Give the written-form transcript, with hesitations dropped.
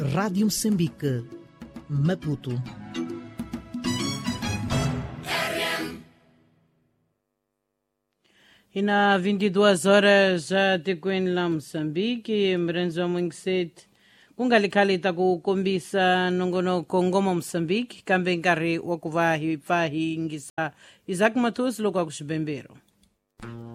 Rádio Moçambique, Maputo. E na 22 horas já te lá Moçambique, mrenzo mwingiseti kungalikhalita kukombisa nongonoko ngoma Moçambique kambe nkarhi wa ku va hi pfa hi yingisa Isaac Mathusi loko a ku xibembero.